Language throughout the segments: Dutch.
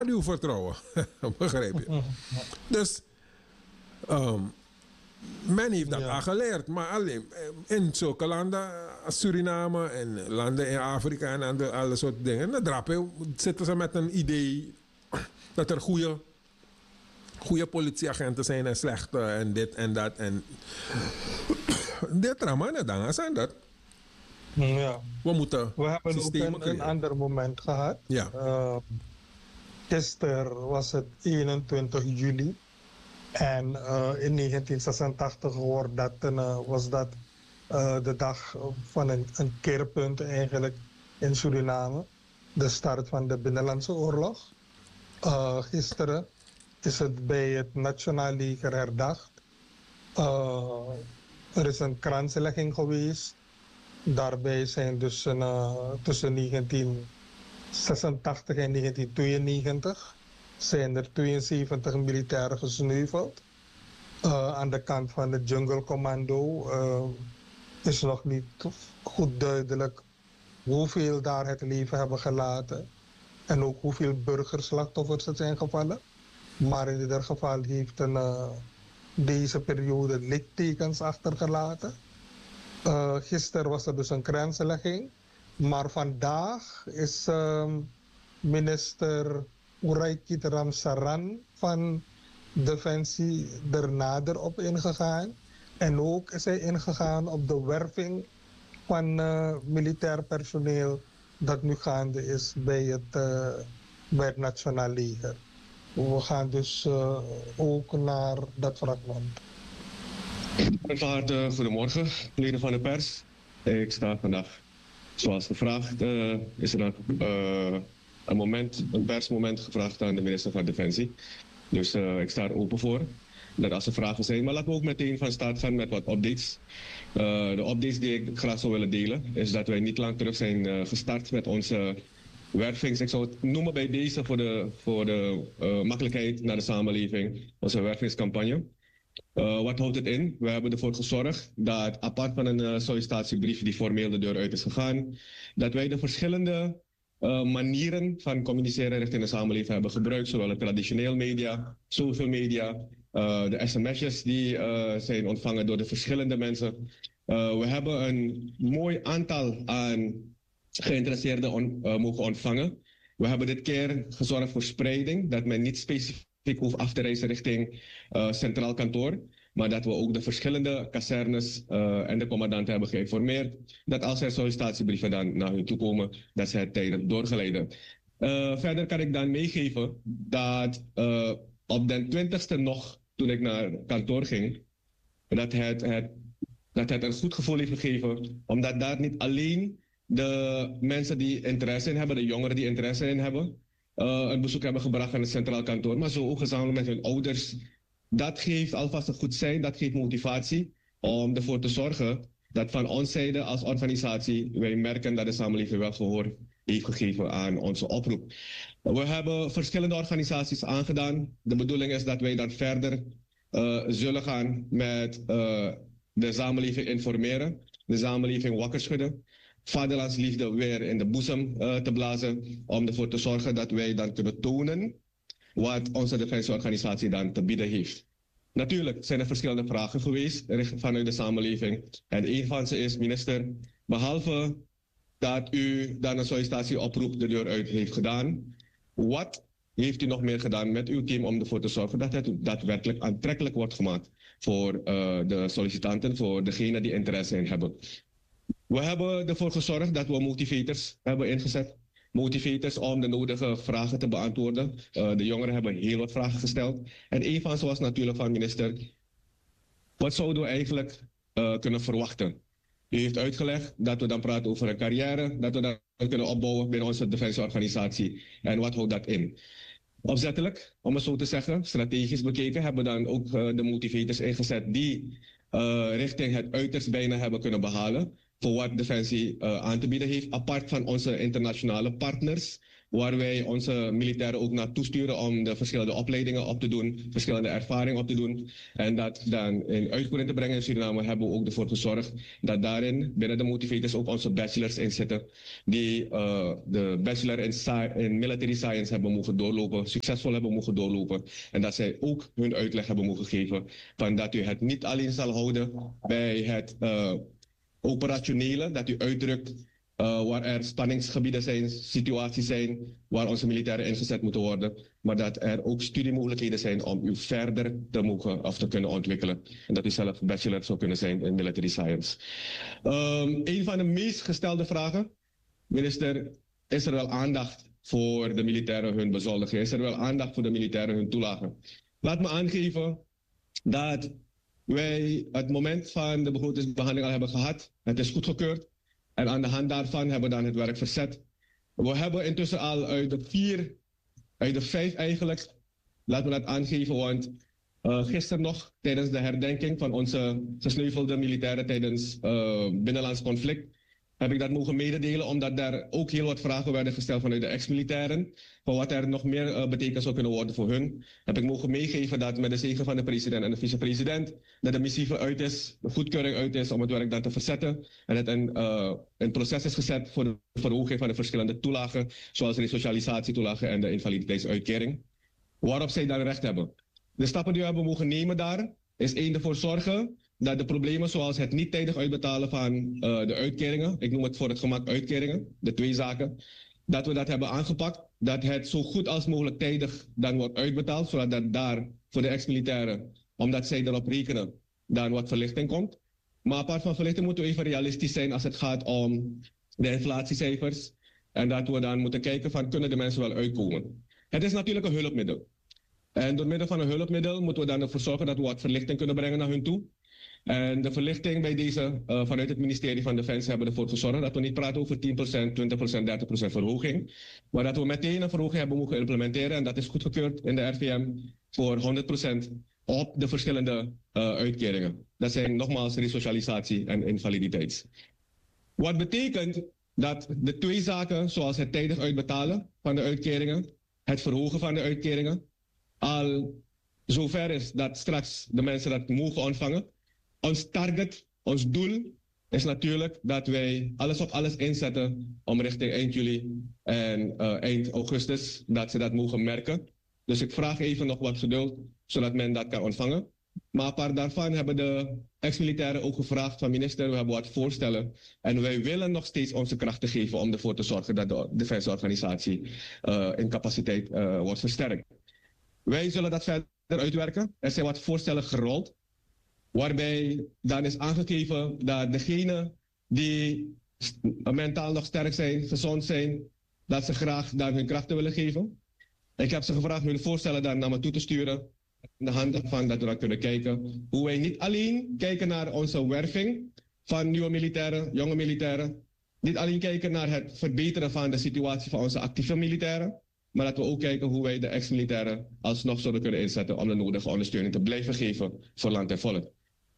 uw vertrouwen. Begrijp je? Dus men heeft dat al Ja. geleerd. Maar alleen in zulke landen als Suriname en landen in Afrika en alle soort dingen. Dan zitten ze met een idee dat er goede politieagenten zijn en slechte en dit en dat. En dit ramana dan zijn dat. Ja. We moeten We hebben ook systemen een creëren. ander moment gehad. Ja. Gisteren was het 21 juli. En in 1986 was dat de dag van een keerpunt eigenlijk in Suriname. De start van de Binnenlandse Oorlog. Gisteren is het bij het Nationaal Leger herdacht. Er is een kranslegging geweest. Daarbij zijn dus tussen 1986 en 1992 zijn er 72 militairen gesneuveld. Aan de kant van de Jungle Commando is nog niet goed duidelijk hoeveel daar het leven hebben gelaten en ook hoeveel burgerslachtoffers er zijn gevallen. Maar in ieder geval heeft deze periode littekens achtergelaten. Gisteren was er dus een kranslegging. Maar vandaag is minister Uraikit Ramsaran van Defensie er nader op ingegaan. En ook is hij ingegaan op de werving van militair personeel dat nu gaande is bij het Nationaal Leger. We gaan dus ook naar dat fragment. Van harte goedemorgen, leden van de pers. Ik sta vandaag, zoals gevraagd, is er een persmoment gevraagd aan de minister van Defensie. Dus ik sta er open voor, dat als er vragen zijn. Maar laten we ook meteen van start gaan met wat updates. De updates die ik graag zou willen delen, is dat wij niet lang terug zijn gestart met onze wervings. Ik zou het noemen bij deze voor de makkelijkheid naar de samenleving, onze wervingscampagne. Wat houdt het in? We hebben ervoor gezorgd dat apart van een sollicitatiebrief die formeel de deur uit is gegaan, dat wij de verschillende manieren van communiceren richting de samenleving hebben gebruikt, zowel de traditioneel media, social media, de sms'jes die zijn ontvangen door de verschillende mensen. We hebben een mooi aantal aan geïnteresseerden mogen ontvangen. We hebben dit keer gezorgd voor spreiding, dat men niet specifiek hoeft af te reizen richting centraal kantoor, maar dat we ook de verschillende kazernes en de commandanten hebben geïnformeerd dat als er sollicitatiebrieven dan naar hun toe komen, dat ze het tijdens doorgeleiden. Verder kan ik dan meegeven dat op de 20e nog, toen ik naar kantoor ging, dat het een goed gevoel heeft gegeven, omdat daar niet alleen de mensen die interesse in hebben, de jongeren die interesse in hebben, een bezoek hebben gebracht aan het centraal kantoor, maar zo ook gezamenlijk met hun ouders. Dat geeft alvast een goed zijn, dat geeft motivatie om ervoor te zorgen dat van onze zijde als organisatie wij merken dat de samenleving wel gehoor heeft gegeven aan onze oproep. We hebben verschillende organisaties aangedaan. De bedoeling is dat wij dan verder zullen gaan met de samenleving informeren, de samenleving wakker schudden, vaderlandsliefde weer in de boezem te blazen, om ervoor te zorgen dat wij dan kunnen tonen wat onze defensieorganisatie dan te bieden heeft. Natuurlijk zijn er verschillende vragen geweest vanuit de samenleving. En een van ze is, minister, behalve dat u dan een sollicitatieoproep de deur uit heeft gedaan, wat heeft u nog meer gedaan met uw team om ervoor te zorgen dat het daadwerkelijk aantrekkelijk wordt gemaakt voor de sollicitanten, voor degenen die interesse in hebben? We hebben ervoor gezorgd dat we motivators hebben ingezet. Motivators om de nodige vragen te beantwoorden. De jongeren hebben heel wat vragen gesteld. En een van ze was natuurlijk van minister, wat zouden we eigenlijk kunnen verwachten? U heeft uitgelegd dat we dan praten over een carrière, dat we dat kunnen opbouwen binnen onze defensieorganisatie. En wat houdt dat in? Opzettelijk, om het zo te zeggen, strategisch bekeken, hebben we dan ook de motivators ingezet die richting het uiterst bijna hebben kunnen behalen voor wat Defensie aan te bieden heeft, apart van onze internationale partners, waar wij onze militairen ook naartoe sturen om de verschillende opleidingen op te doen, verschillende ervaringen op te doen. En dat dan in uitvoering te brengen in Suriname hebben we ook ervoor gezorgd dat daarin binnen de motivators ook onze bachelors in zitten, die de bachelor in military science hebben mogen doorlopen, succesvol hebben mogen doorlopen. En dat zij ook hun uitleg hebben mogen geven van dat u het niet alleen zal houden bij het operationele, dat u uitdrukt waar er spanningsgebieden zijn, situaties zijn waar onze militairen ingezet moeten worden, maar dat er ook studiemogelijkheden zijn om u verder te mogen of te kunnen ontwikkelen. En dat u zelf bachelor zou kunnen zijn in military science. Een van de meest gestelde vragen, minister, is er wel aandacht voor de militairen hun bezoldiging? Is er wel aandacht voor de militairen hun toelagen? Laat me aangeven dat wij het moment van de begrotingsbehandeling al hebben gehad. Het is goedgekeurd. En aan de hand daarvan hebben we dan het werk verzet. We hebben intussen al uit de 5 eigenlijk, laat me dat aangeven, want gisteren nog tijdens de herdenking van onze gesneuvelde militairen tijdens binnenlands conflict, heb ik dat mogen mededelen, omdat daar ook heel wat vragen werden gesteld vanuit de ex-militairen, van wat er nog meer betekend zou kunnen worden voor hun. Heb ik mogen meegeven dat met de zegen van de president en de vicepresident, dat de missieve uit is, de goedkeuring uit is om het werk dan te verzetten. En het een proces is gezet voor de verhoging van de verschillende toelagen, zoals resocialisatietoelagen en de invaliditeitsuitkering. Waarop zij dan recht hebben. De stappen die we hebben mogen nemen daar, is één, ervoor zorgen dat de problemen zoals het niet tijdig uitbetalen van de uitkeringen, ik noem het voor het gemak uitkeringen, de 2 zaken, dat we dat hebben aangepakt, dat het zo goed als mogelijk tijdig dan wordt uitbetaald, zodat dat daar voor de ex-militairen, omdat zij erop rekenen, dan wat verlichting komt. Maar apart van verlichting moeten we even realistisch zijn als het gaat om de inflatiecijfers en dat we dan moeten kijken van kunnen de mensen wel uitkomen. Het is natuurlijk een hulpmiddel. En door middel van een hulpmiddel moeten we dan ervoor zorgen dat we wat verlichting kunnen brengen naar hun toe. En de verlichting bij deze vanuit het ministerie van Defensie hebben ervoor gezorgd dat we niet praten over 10%, 20%, 30% verhoging. Maar dat we meteen een verhoging hebben mogen implementeren. En dat is goedgekeurd in de RVM voor 100% op de verschillende uitkeringen. Dat zijn nogmaals resocialisatie en invaliditeit. Wat betekent dat de 2 zaken, zoals het tijdig uitbetalen van de uitkeringen, het verhogen van de uitkeringen, al zover is dat straks de mensen dat mogen ontvangen. Ons target, ons doel is natuurlijk dat wij alles op alles inzetten om richting eind juli en eind augustus dat ze dat mogen merken. Dus ik vraag even nog wat geduld zodat men dat kan ontvangen. Maar apart daarvan hebben de ex-militairen ook gevraagd van minister, we hebben wat voorstellen. En wij willen nog steeds onze krachten geven om ervoor te zorgen dat de defensieorganisatie in capaciteit wordt versterkt. Wij zullen dat verder uitwerken. Er zijn wat voorstellen gerold. Waarbij dan is aangegeven dat degenen die mentaal nog sterk zijn, gezond zijn, dat ze graag dan hun krachten willen geven. Ik heb ze gevraagd hun voorstellen dan naar me toe te sturen. In de hand van dat we dan kunnen kijken hoe wij niet alleen kijken naar onze werving van nieuwe militairen, jonge militairen. Niet alleen kijken naar het verbeteren van de situatie van onze actieve militairen. Maar dat we ook kijken hoe wij de ex-militairen alsnog zouden kunnen inzetten om de nodige ondersteuning te blijven geven voor land en volk.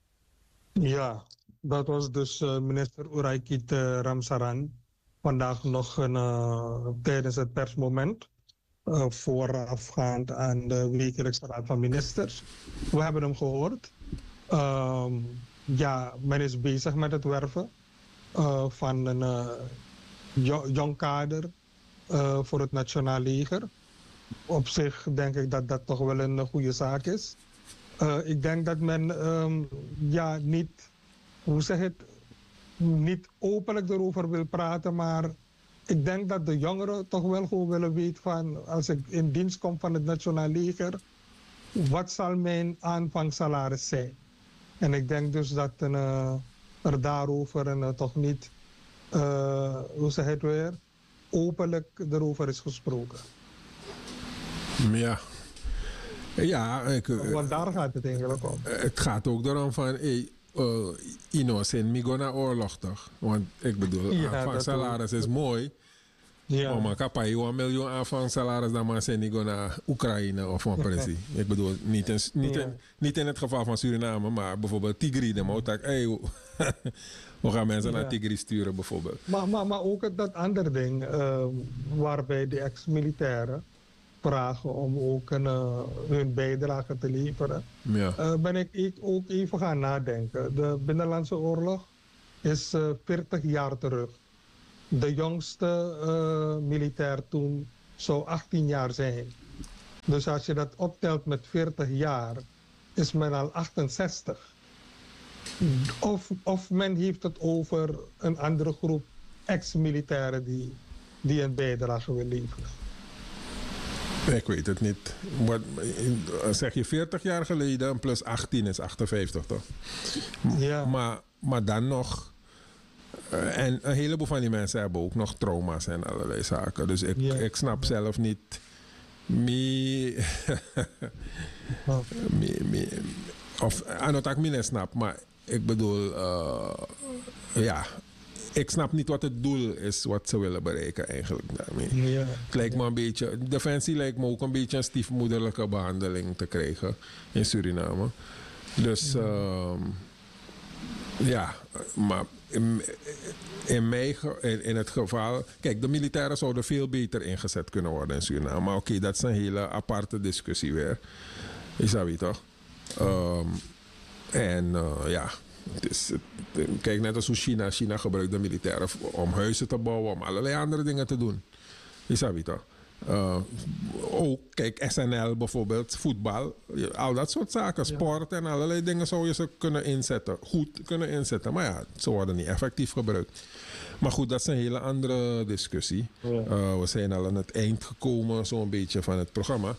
Ja, dat was dus minister Uraikit Ramsaran. Vandaag nog tijdens het persmoment. Voorafgaand aan de wekelijkse raad van ministers. We hebben hem gehoord. Ja, men is bezig met het werven van een jong kader voor het Nationaal Leger. Op zich denk ik dat dat toch wel een goede zaak is. Ik denk dat men ja, niet, hoe zeg het, niet openlijk erover wil praten, maar ik denk dat de jongeren toch wel gewoon willen weten van, als ik in dienst kom van het Nationaal Leger, wat zal mijn aanvangssalaris zijn? En ik denk dus dat er daarover toch niet, hoe zeg het weer, openlijk erover is gesproken. Ja. Ja, want daar gaat het eigenlijk om. Het gaat ook erom van, Ino, zijn migo naar oorlog toch? Want ik bedoel, ja, salaris is mooi, Ja. Maar kan je 1 miljoen aanvang salaris dan maar zijn niet naar Oekraïne of van precies. Ik bedoel, niet in het geval van Suriname, maar bijvoorbeeld Tigri, de motak. Hey, we gaan mensen naar Tigri sturen bijvoorbeeld. Maar ook dat andere ding, waarbij de ex-militairen vragen om ook hun bijdrage te leveren. Ja. Ben ik ook even gaan nadenken. De Binnenlandse Oorlog is 40 jaar terug. De jongste militair toen zou 18 jaar zijn. Dus als je dat optelt met 40 jaar, is men al 68. Of men heeft het over een andere groep ex-militairen die een bijdrage wil leveren. Ik weet het niet. Zeg je 40 jaar geleden plus 18 is 58 toch? Ja. Maar dan nog. En een heleboel van die mensen hebben ook nog trauma's en allerlei zaken. Dus ik snap zelf niet. Of aan het ik niet snap, maar ik bedoel, ik snap niet wat het doel is wat ze willen bereiken eigenlijk daarmee. Ja. Het lijkt me een beetje, Defensie lijkt me ook een beetje een stiefmoederlijke behandeling te krijgen in Suriname. Dus maar in het geval, kijk, de militairen zouden veel beter ingezet kunnen worden in Suriname. Maar oké, dat is een hele aparte discussie weer. Is dat wie toch? Kijk, net als hoe China gebruikt de militairen om huizen te bouwen, om allerlei andere dingen te doen. Is dat wie toch? Ook, kijk, SNL bijvoorbeeld, voetbal, al dat soort zaken, sport en allerlei dingen zou je ze kunnen inzetten, goed kunnen inzetten. Maar ja, ze worden niet effectief gebruikt. Maar goed, dat is een hele andere discussie. We zijn al aan het eind gekomen, zo'n beetje, van het programma.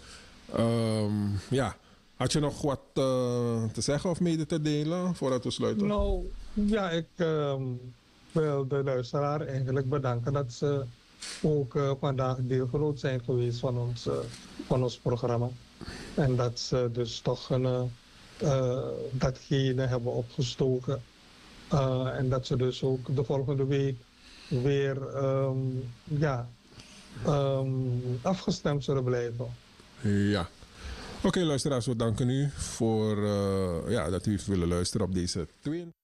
Had je nog wat te zeggen of mede te delen voordat we sluiten? Nou, ja, ik wil de luisteraar eigenlijk bedanken dat ze ook vandaag deelgenoot zijn geweest van ons programma. En dat ze dus toch datgene hebben opgestoken. En dat ze dus ook de volgende week weer afgestemd zullen blijven. Ja. Oké, luisteraars, we danken u voor dat u heeft willen luisteren op deze 2.